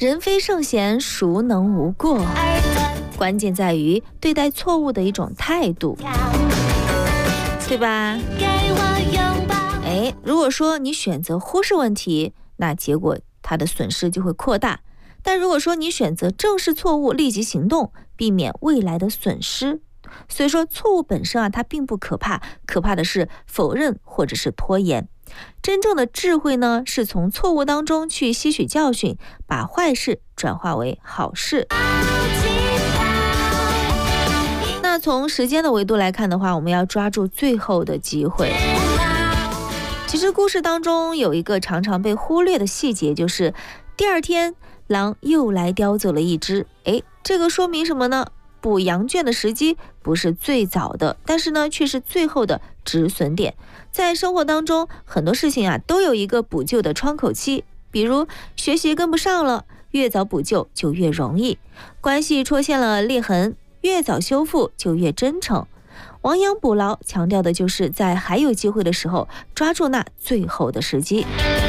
人非圣贤，孰能无过？关键在于对待错误的一种态度，对吧？如果说你选择忽视问题，那结果它的损失就会扩大。但如果说你选择正视错误，立即行动，避免未来的损失。所以说错误本身它并不可怕，可怕的是否认或者是拖延。真正的智慧呢，是从错误当中去吸取教训，把坏事转化为好事。那从时间的维度来看的话，我们要抓住最后的机会。其实故事当中有一个常常被忽略的细节，就是第二天狼又来叼走了一只。这个说明什么呢？捕羊圈的时机不是最早的，但是呢却是最后的止损点。在生活当中，很多事情都有一个补救的窗口期，比如学习跟不上了，越早补救就越容易；关系出现了裂痕，越早修复就越真诚。亡羊补牢强调的就是在还有机会的时候，抓住那最后的时机。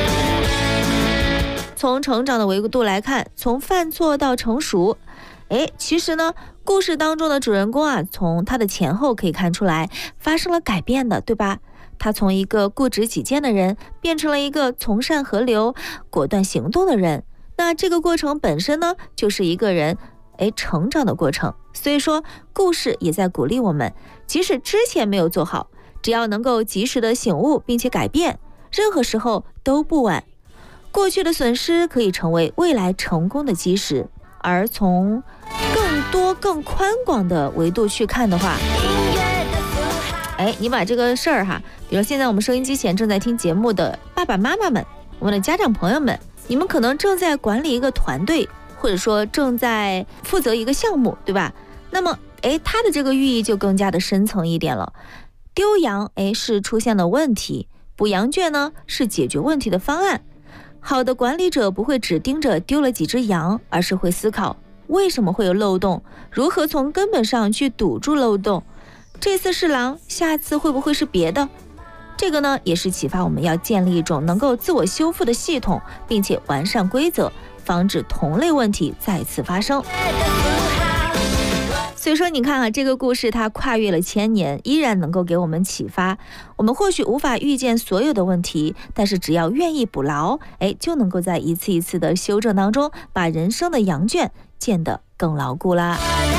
从成长的维度来看，从犯错到成熟，其实呢，故事当中的主人公从他的前后可以看出来发生了改变的，对吧？他从一个固执己见的人变成了一个从善合流、果断行动的人。那这个过程本身呢，就是一个人成长的过程。所以说故事也在鼓励我们，即使之前没有做好，只要能够及时的醒悟并且改变，任何时候都不晚。过去的损失可以成为未来成功的基石，而从更多更宽广的维度去看的话，你把这个事儿比如现在我们收音机前正在听节目的爸爸妈妈们，我们的家长朋友们，你们可能正在管理一个团队，或者说正在负责一个项目，对吧？那么它的这个寓意就更加的深层一点了。丢羊是出现了问题，补羊圈呢是解决问题的方案。好的管理者不会只盯着丢了几只羊，而是会思考为什么会有漏洞，如何从根本上去堵住漏洞。这次是狼，下次会不会是别的？这个呢也是启发我们要建立一种能够自我修复的系统，并且完善规则，防止同类问题再次发生。所以说你看这个故事它跨越了1000年，依然能够给我们启发。我们或许无法预见所有的问题，但是只要愿意捕牢，就能够在一次一次的修正当中，把人生的羊圈建得更牢固啦。